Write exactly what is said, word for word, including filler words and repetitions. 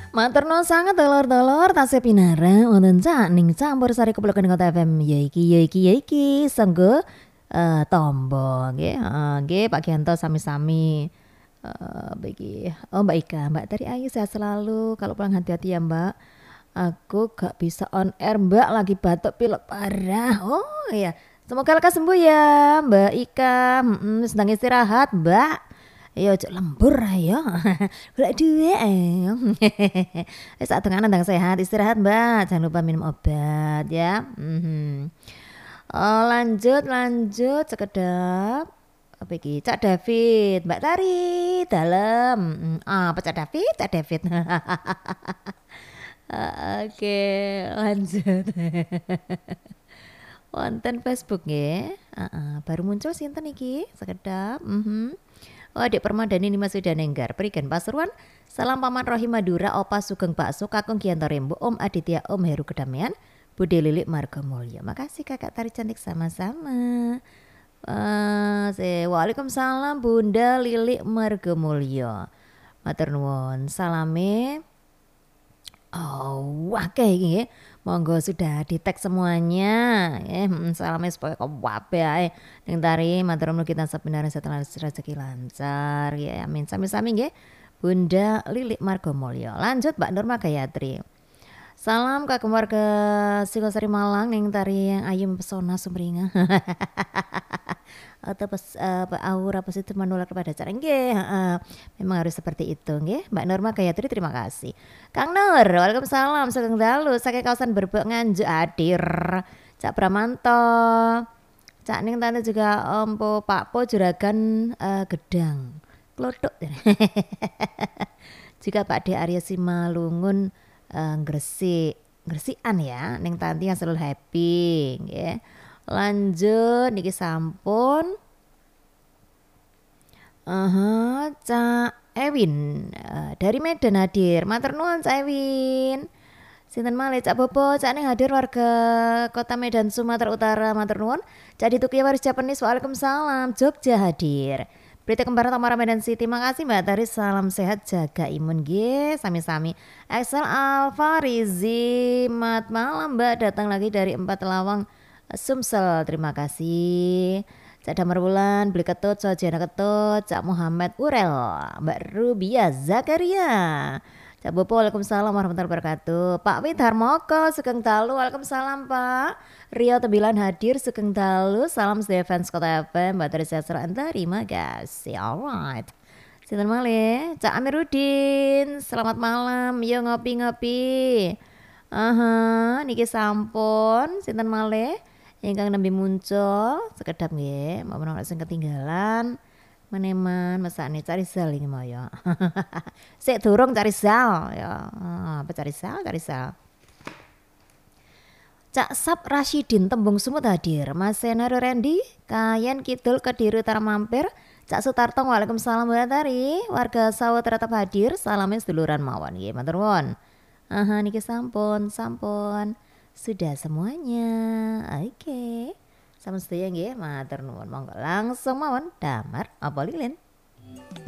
Matur nuwun sanget dulur-dulur tasih pinara wonten Cakning campur sari kepulauan Kota F M ya iki ya iki ya iki sangga eh, tombo nggih heeh nggih Pak Gianto sami-sami eh bagi oh Mbak Ika Mbak Tari Ayu sehat selalu kalau pulang hati-hati ya Mbak aku gak bisa on air Mbak lagi batuk pilek parah oh iya semoga lekas sembuh ya Mbak Ika mm, sedang istirahat Mbak. Ayo ojo lembur ayo. Golek duwe ayo. Wis sak tenganan ndang sehat, istirahat Mbak. Jangan lupa minum obat ya. Mhm. Oh, lanjut lanjut sekedap. Apa iki? Cak David, Mbak Tari, dalam. Mm, Ah, apa Cak David? Cak David. Ah, Oke, lanjut. Wonten Facebook nggih. Heeh, baru muncul sinten iki? Sekedap. Mhm. Oh, Adik Permadani Nimas Widanenggar, Perigen Pasuruan, Salam Paman Rohim Madura, Opa Sugeng Bakso, Kakung Gianto Rembo, Om Aditya, Om Heru Kedamaian, Bude Lilik Marga Mulya. Makasih kakak Tari cantik sama-sama. Eh, se- Waalaikumsalam Bunda Lilik Marga Mulya. Matur nuwun, salame. Oh, wah kayak gini. Monggo sudah di tag semuanya. Eh, mm, salamnya supaya kau wape ae. Ning tari matur nuwun kita sebenarnya setelah rezeki lancar. Ya, amin. Sami-sami nggih. Bunda Lilik Marga Mulya. Lanjut Mbak Nurma Gayatri. Salam ke keluarga Singosari Malang ning tari yang ayu mempesona sumringah. Atau pes, uh, aura positif menular kepada cara nggih, heeh. Memang harus seperti itu nggih. Mbak Norma Gayatri terima kasih. Kang Nur, waalaikumsalam sugeng dalu saking kawasan Berbek Nganjuk hadir. Cak Bramanto. Cak Ning tante juga Om Po Pak Po Juragan eh, Gedang. Klothok. Juga Pak De Arya Simalungun eh, Gresik. Gresikan ya, Ning Tanti yang selalu happy nggih. Lanjut niki sampun. Aha, Cak Ewin eh, dari Medan hadir. Matur nuwun Cak Ewin. Sinten malih Cak Bobo, Cak Ning hadir warga Kota Medan Sumatera Utara. Matur nuwun. Cak Dituki waris Japanese. Waalaikumsalam. Jogja hadir. Berita Kembaran Tamara Medan City. Makasih Mbak Tari. Salam sehat jaga imun nggih. Sami-sami. Excel Alfa Rizi. Mat malam Mbak datang lagi dari Empat Lawang Sumsel. Terima kasih. Cak Damar Wulan, beli ketut, Sojana ketut, Cak Muhammad Urel, Mbak Rubia Zakaria. Cak Bopo, Waalaikumsalam warahmatullahi wabarakatuh. Pak Wid Harmoko, Sugeng Dalu, Waalaikumsalam Pak. Rio Tebilan hadir, Sugeng Dalu. Salam sedia fans Kota F M, Mbak Tari Sasra terima kasih. Alright. Sinten malih, Cak Amiruddin, selamat malam. Yo ngopi-ngopi. Aha, niki sampun, sinten malih ingkang nembe muncul, sekedap nggih, mau menawa sing ketinggalan. Meneman mesane cari sel ini mau ya. Sik durung cari sel ya. Ah, apa cari sel, cari sel. Cak Sap Rashidin Tembung Sumut hadir. Mas Senario Randy, Kayen Kidul Kediri Utara mampir. Cak Sutarto Waalaikumsalam Mbak Tari. Warga Sawah tetap hadir. Salamnya seduluran mawon nggih, matur nuwun. Aha niki sampun, sampun. Sudah semuanya. Oke. Sampun sedaya nggih, matur nuwun. Monggo langsung mawon damar apa lilin.